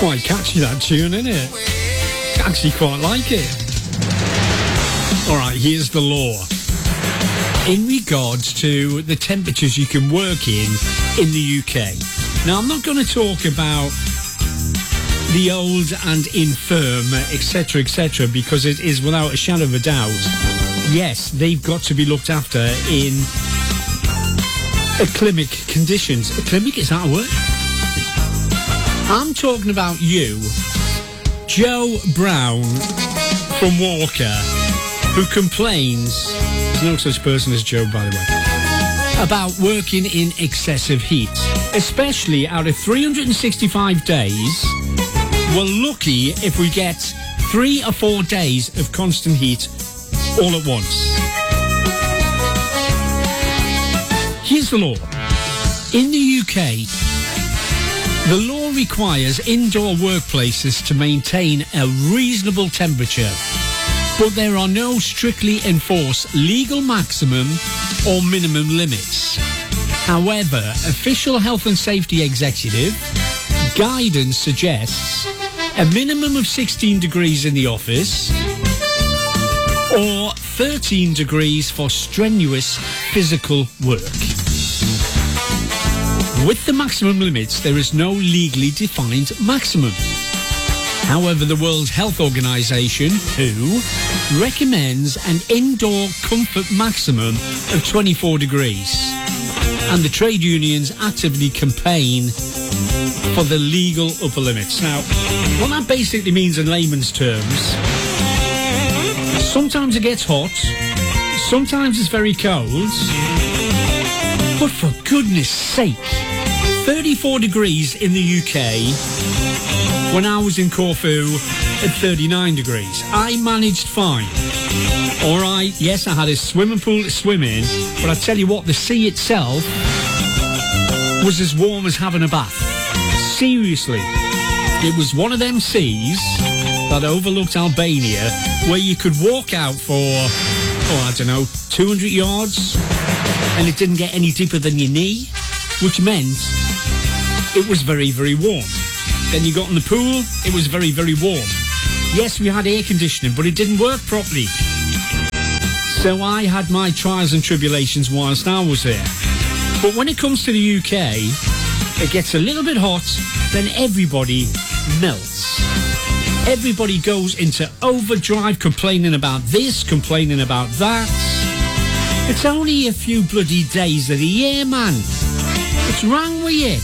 Quite catchy, that tune, isn't it? Actually quite like it. Alright, here's the law. In regards to the temperatures you can work in the UK. Now, I'm not going to talk about the old and infirm, etc., because it is without a shadow of a doubt, yes, they've got to be looked after in acclimic conditions. Acclimic, is that a word? I'm talking about you, Joe Brown from Walker, who complains, there's no such person as Joe, by the way, about working in excessive heat. Especially out of 365 days, we're lucky if we get 3 or 4 days of constant heat all at once. Here's the law. In the UK, the law requires indoor workplaces to maintain a reasonable temperature, but there are no strictly enforced legal maximum or minimum limits. However, official health and safety executive guidance suggests a minimum of 16 degrees in the office or 13 degrees for strenuous physical work. With the maximum limits, there is no legally defined maximum. However, the World Health Organization, WHO, recommends an indoor comfort maximum of 24 degrees. And the trade unions actively campaign for the legal upper limits. Now, what that basically means in layman's terms, sometimes it gets hot, sometimes it's very cold, but for goodness sake, 34 degrees in the UK when I was in Corfu at 39 degrees. I managed fine. All right, yes, I had a swimming pool to swim in, but I tell you what, the sea itself was as warm as having a bath. Seriously. It was one of them seas that overlooked Albania where you could walk out for, 200 yards, and it didn't get any deeper than your knee, which meant it was very, very warm. Then you got in the pool, it was very, very warm. Yes, we had air conditioning, but it didn't work properly. So I had my trials and tribulations whilst I was there. But when it comes to the UK, it gets a little bit hot, then everybody melts. Everybody goes into overdrive, complaining about this, complaining about that. It's only a few bloody days of the year, man. What's wrong with you?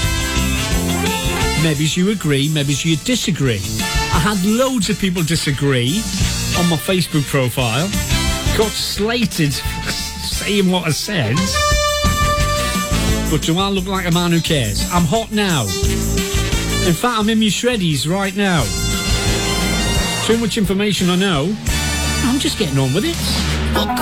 Maybe you agree, maybe you disagree. I had loads of people disagree on my Facebook profile. Got slated saying what I said. But do I look like a man who cares? I'm hot now. In fact, I'm in my shreddies right now. Too much information, I know. I'm just getting on with it.